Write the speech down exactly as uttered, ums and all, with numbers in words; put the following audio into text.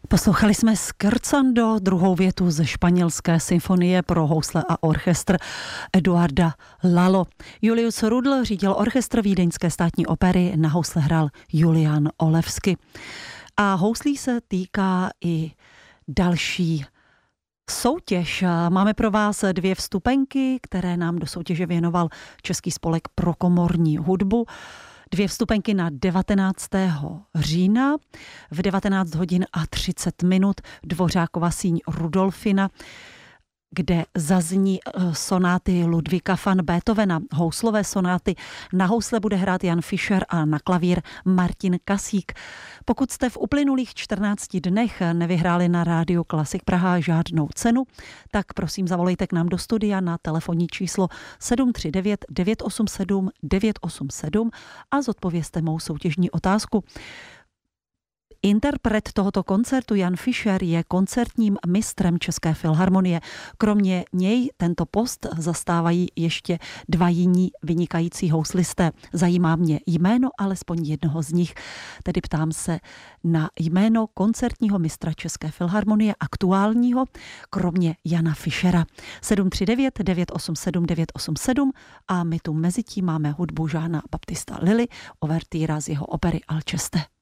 Poslouchali jsme Scherzando, druhou větu ze španělské symfonie pro housle a orchestr Eduarda Lalo. Julius Rudl řídil orchestr Vídeňské státní opery, na housle hrál Julian Olevsky. A houslí se týká i další soutěž. Máme pro vás dvě vstupenky, které nám do soutěže věnoval Český spolek pro komorní hudbu. Dvě vstupenky na devatenáctého října v devatenáct hodin a třicet minut Dvořákova síň Rudolfina, kde zazní sonáty Ludvíka van Beethovena, houslové sonáty. Na housle bude hrát Jan Fischer a na klavír Martin Kasík. Pokud jste v uplynulých čtrnácti dnech nevyhráli na Rádiu Klasik Praha žádnou cenu, tak prosím zavolejte k nám do studia na telefonní číslo sedm tři devět devět osm sedm devět osm sedm a zodpovězte mou soutěžní otázku. Interpret tohoto koncertu Jan Fischer je koncertním mistrem České filharmonie. Kromě něj tento post zastávají ještě dva jiní vynikající houslisté. Zajímá mě jméno alespoň jednoho z nich, tedy ptám se na jméno koncertního mistra České filharmonie aktuálního, kromě Jana Fischera. sedm tři devět devět osm sedm devět osm sedm a my tu mezitím máme hudbu Jeana Baptista Lilly, overtýra z jeho opery Alceste.